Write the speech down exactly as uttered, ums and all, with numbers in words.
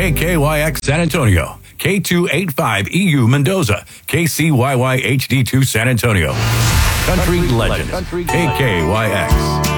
K K Y X San Antonio, K two eighty-five E U Mendoza, K C Y Y H D two San Antonio. Country, Country legend, Country K K Y X.